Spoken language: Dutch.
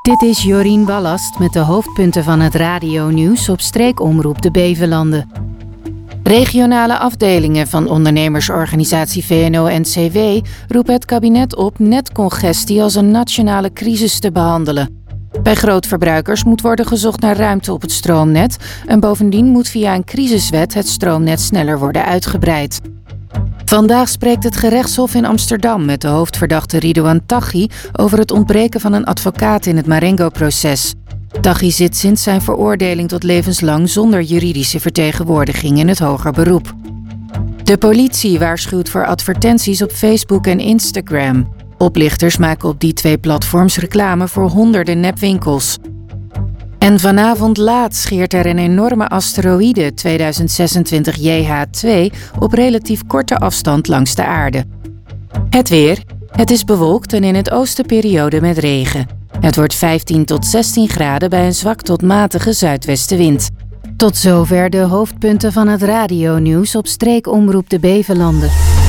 Dit is Jorien Wallast met de hoofdpunten van het radionieuws op streekomroep de Bevelanden. Regionale afdelingen van ondernemersorganisatie VNO-NCW roepen het kabinet op netcongestie als een nationale crisis te behandelen. Bij grootverbruikers moet worden gezocht naar ruimte op het stroomnet en bovendien moet via een crisiswet het stroomnet sneller worden uitgebreid. Vandaag spreekt het gerechtshof in Amsterdam met de hoofdverdachte Ridouan Taghi over het ontbreken van een advocaat in het Marengo-proces. Taghi zit sinds zijn veroordeling tot levenslang zonder juridische vertegenwoordiging in het hoger beroep. De politie waarschuwt voor advertenties op Facebook en Instagram. Oplichters maken op die twee platforms reclame voor honderden nepwinkels. En vanavond laat scheert er een enorme asteroïde 2026 JH2 op relatief korte afstand langs de aarde. Het weer. Het is bewolkt en in het oosten periode met regen. Het wordt 15 tot 16 graden bij een zwak tot matige zuidwestenwind. Tot zover de hoofdpunten van het radionieuws op streekomroep de Bevelanden.